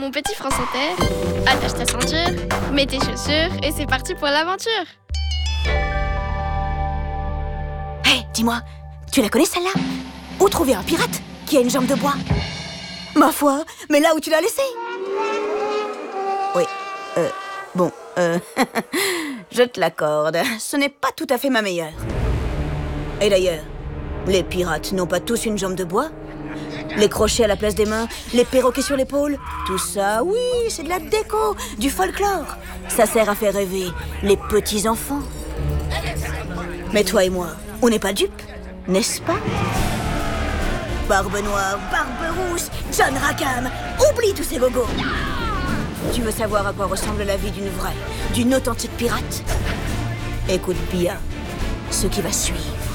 mon petit France Inter. Attache ta ceinture, mets tes chaussures et c'est parti pour l'aventure. Hé, dis-moi, tu la connais celle-là? Où trouver un pirate qui a une jambe de bois? Ma foi, mais là où tu l'as laissée? Oui, bon, je te l'accorde, ce n'est pas tout à fait ma meilleure. Et d'ailleurs, les pirates n'ont pas tous une jambe de bois? Les crochets à la place des mains, les perroquets sur l'épaule, tout ça, oui, c'est de la déco, du folklore. Ça sert à faire rêver les petits-enfants. Mais toi et moi, on n'est pas dupes, n'est-ce pas? Barbe Noire, Barbe Rousse, John Rackham, oublie tous ces gogos. Tu veux savoir à quoi ressemble la vie d'une vraie, d'une authentique pirate? Écoute bien ce qui va suivre.